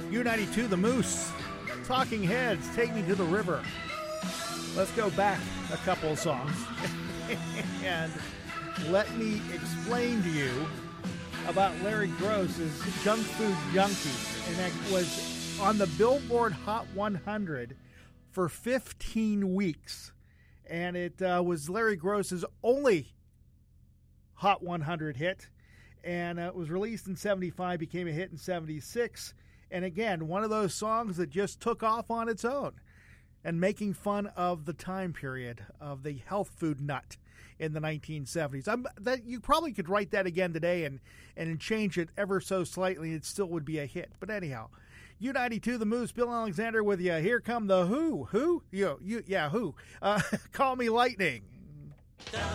U92, The Moose, Talking Heads, Take Me to the River. Let's go back a couple of songs and let me explain to you about Larry Gross's Junk Food Junkie. And that was on the Billboard Hot 100 for 15 weeks. And it was Larry Gross's only Hot 100 hit. And it was released in 75, became a hit in 76. And again, one of those songs that just took off on its own and making fun of the time period of the health food nut in the 1970s. That you probably could write that again today and change it ever so slightly. It still would be a hit. But anyhow, U92, The Moose, Bill Alexander with you. Here come the Who. Who? Yeah, Who. Call Me Lightning. Down